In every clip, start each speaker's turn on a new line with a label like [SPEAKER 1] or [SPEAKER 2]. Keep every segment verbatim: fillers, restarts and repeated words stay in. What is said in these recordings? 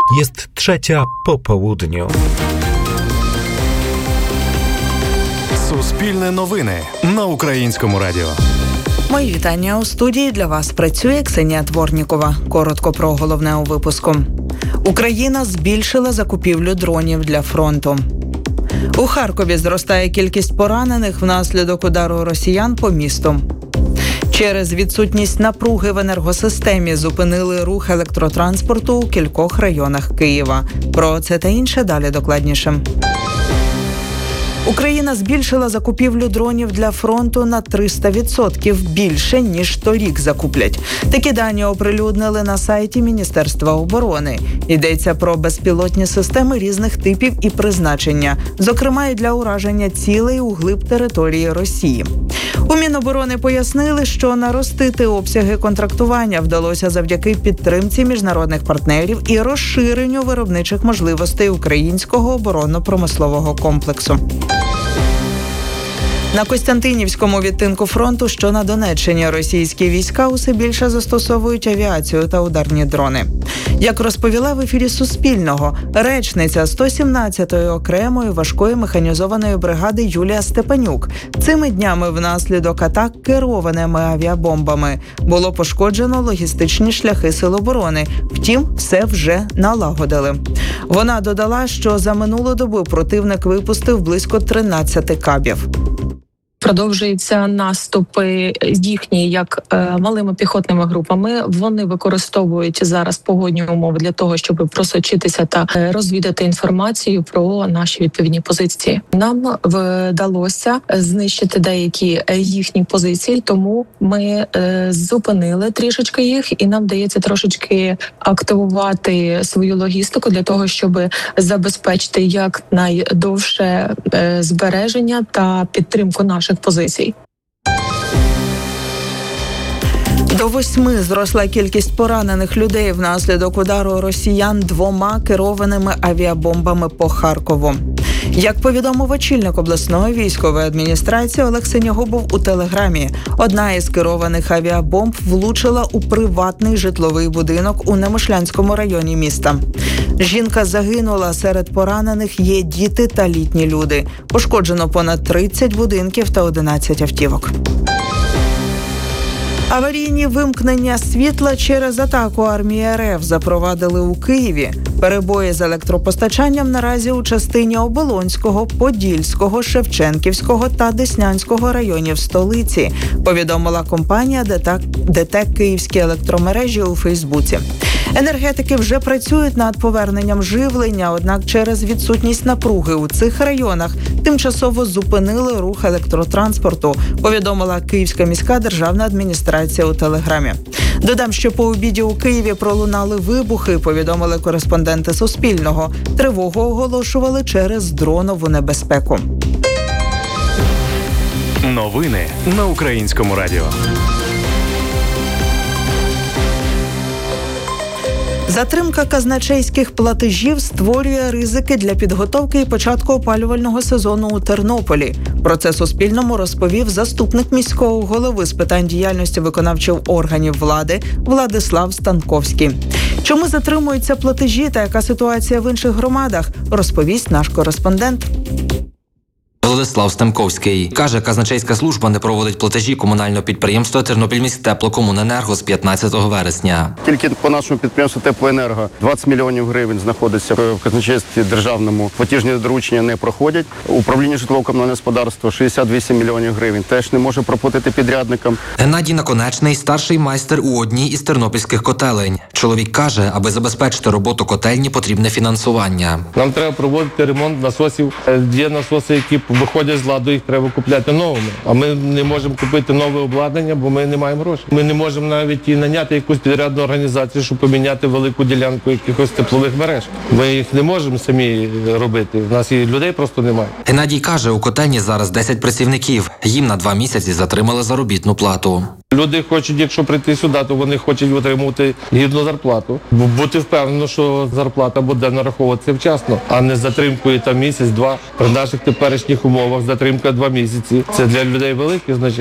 [SPEAKER 1] Jest trzecia po południu.
[SPEAKER 2] Суспільне новини на Українському радіо.
[SPEAKER 3] Мої вітання. У студії для вас працює Ксенія Творнікова. Коротко про головне у випуску. Україна збільшила закупівлю дронів для фронту. У Харкові зростає кількість поранених внаслідок удару росіян по місту. Через відсутність напруги в енергосистемі зупинили рух електротранспорту у кількох районах Києва. Про це та інше далі докладніше. Україна збільшила закупівлю дронів для фронту на триста відсотків більше, ніж торік закуплять. Такі дані оприлюднили на сайті Міністерства оборони. Йдеться про безпілотні системи різних типів і призначення, зокрема і для ураження цілей у глиб території Росії. У Міноборони пояснили, що наростити обсяги контрактування вдалося завдяки підтримці міжнародних партнерів і розширенню виробничих можливостей українського оборонно-промислового комплексу. На Костянтинівському відтинку фронту, що на Донеччині, російські війська усе більше застосовують авіацію та ударні дрони. Як розповіла в ефірі Суспільного, речниця сто сімнадцятої окремої важкої механізованої бригади Юлія Степанюк, цими днями внаслідок атак керованими авіабомбами було пошкоджено логістичні шляхи Сил оборони. Втім, все вже налагодили. Вона додала, що за минулу добу противник випустив близько тринадцять кабів.
[SPEAKER 4] Продовжуються наступи їхні як е, малими піхотними групами. Вони використовують зараз погодні умови для того, щоб просочитися та е, розвідати інформацію про наші відповідні позиції. Нам вдалося знищити деякі їхні позиції, тому ми е, зупинили трішечки їх, і нам вдається трошечки активувати свою логістику для того, щоб забезпечити якнайдовше е, збереження та підтримку наших позицій.
[SPEAKER 3] До восьми зросла кількість поранених людей внаслідок удару росіян двома керованими авіабомбами по Харкову. Як повідомив очільник обласної військової адміністрації Олег Синягубов у Телеграмі, одна із керованих авіабомб влучила у приватний житловий будинок у Немишлянському районі міста. Жінка загинула, серед поранених є діти та літні люди. Пошкоджено понад тридцять будинків та одинадцять автівок. Аварійні вимкнення світла через атаку армії РФ запровадили у Києві. Перебої з електропостачанням наразі у частині Оболонського, Подільського, Шевченківського та Деснянського районів столиці, повідомила компанія ДТЕК «Київські електромережі» у Фейсбуці. Енергетики вже працюють над поверненням живлення, однак через відсутність напруги у цих районах тимчасово зупинили рух електротранспорту, повідомила Київська міська державна адміністрація у Телеграмі. Додам, що по обіді у Києві пролунали вибухи, повідомили кореспонденти Суспільного. Тривогу оголошували через дронову небезпеку.
[SPEAKER 2] Новини на Українському радіо.
[SPEAKER 3] Затримка казначейських платежів створює ризики для підготовки і початку опалювального сезону у Тернополі. Про це Суспільному розповів заступник міського голови з питань діяльності виконавчих органів влади Владислав Станковський. Чому затримуються платежі та яка ситуація в інших громадах, розповість наш кореспондент.
[SPEAKER 5] Владислав Стемковський каже, казначейська служба не проводить платежі комунального підприємства «Тернопільміськтеплокомуненерго» з п'ятнадцятого вересня.
[SPEAKER 6] Тільки по нашому підприємству «Теплоенерго» двадцять мільйонів гривень знаходиться в казначействі державному. Платіжні доручення не проходять. Управління житлово-комунального господарства шістдесят вісім мільйонів гривень теж не може проплатити підрядникам.
[SPEAKER 5] Геннадій Наконечний – старший майстер у одній із тернопільських котелень. Чоловік каже, аби забезпечити роботу котельні, потрібне фінансування.
[SPEAKER 7] Нам треба проводити ремонт насосів. Є насоси, які виходять з ладу, їх треба купляти новими. А ми не можемо купити нове обладнання, бо ми не маємо грошей. Ми не можемо навіть і наняти якусь підрядну організацію, щоб поміняти велику ділянку якихось теплових мереж. Ми їх не можемо самі робити. У нас і людей просто немає.
[SPEAKER 5] Геннадій каже, у котельні зараз десять працівників. Їм на два місяці затримали заробітну плату.
[SPEAKER 7] Люди хочуть, якщо прийти сюди, то вони хочуть отримувати гідну зарплату. Бути впевнено, що зарплата буде нараховуватися вчасно, а не з затримкою там місяць-два. При наших теперішніх умовах затримка два місяці. Це для людей велике значення.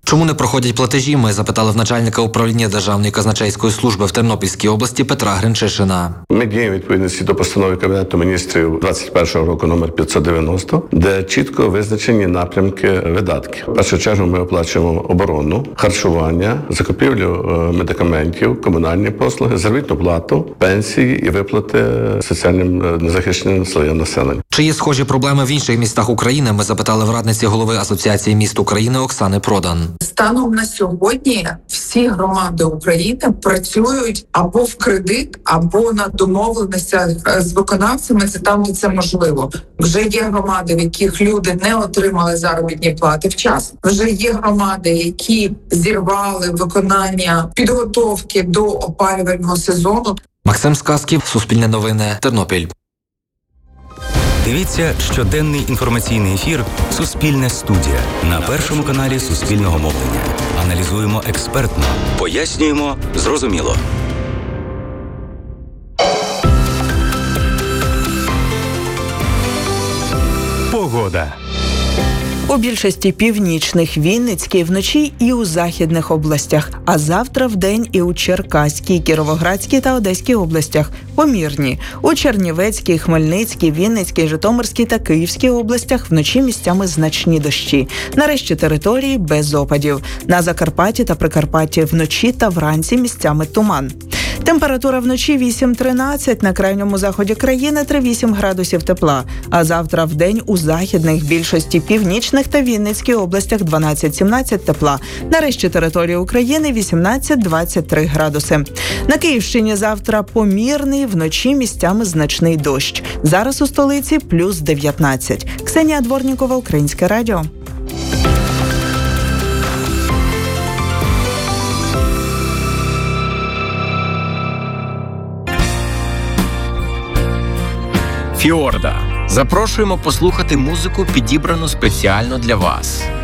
[SPEAKER 5] Чому не проходять платежі, ми запитали в начальника управління Державної казначейської служби в Тернопільській області Петра Гринчишина.
[SPEAKER 8] Ми діємо відповідності до постанови Кабінету міністрів двадцять першого року номер п'ятсот дев'яносто, де чітко визначені напрямки видатків. В першу чергу ми оплачуємо оборону, харчування, закупівлю медикаментів, комунальні послуги, заробітну плату, пенсії і виплати соціальним незахищеним слоям населення.
[SPEAKER 5] Чи є схожі проблеми в інших містах України, ми запитали в радниці голови Асоціації міст України Оксани Продан.
[SPEAKER 9] Станом на сьогодні всі громади України працюють або в кредит, або на домовленостях з виконавцями, це там, де це можливо. Вже є громади, в яких люди не отримали заробітні плати вчасно. Вже є громади, які зірвали виконання підготовки до опалювального сезону.
[SPEAKER 5] Максим Сказків, Суспільне новини, Тернопіль.
[SPEAKER 10] Дивіться щоденний інформаційний ефір «Суспільне студія» на першому каналі Суспільного мовлення. Аналізуємо експертно, пояснюємо зрозуміло.
[SPEAKER 2] Погода.
[SPEAKER 3] У більшості північних, Вінницькій, вночі і у західних областях, а завтра вдень і у Черкаській, Кіровоградській та Одеській областях помірні. У Чернівецькій, Хмельницькій, Вінницькій, Житомирській та Київській областях вночі місцями значні дощі. На решті території без опадів. На Закарпатті та Прикарпатті вночі та вранці місцями туман. Температура вночі вісім-тринадцять, на крайньому заході країни три-вісім градусів тепла. А завтра вдень у західних, більшості північних та Вінницькій областях дванадцять-сімнадцять тепла. На решті території України вісімнадцять-двадцять три градуси. На Київщині завтра помірний, вночі місцями значний дощ. Зараз у столиці плюс дев'ятнадцять. Ксенія Дворнікова, Українське радіо.
[SPEAKER 11] Фіорда. Запрошуємо послухати музику, підібрану спеціально для вас.